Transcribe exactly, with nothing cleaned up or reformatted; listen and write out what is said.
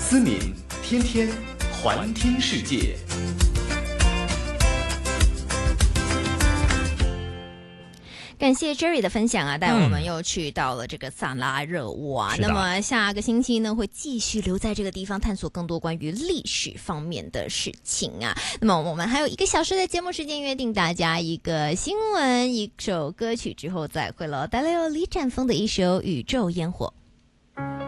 思敏，天天环听世界。 感谢 Jerry 的分享啊，带我们又去到了这个萨拉热窝啊。 嗯、 那么下个星期呢，会继续留在这个地方，探索更多关于历史方面的事情啊。那么我们还有一个小时的节目时间，约定大家一个新闻、一首歌曲之后再会了。带来有李展峰的一首《宇宙烟火》。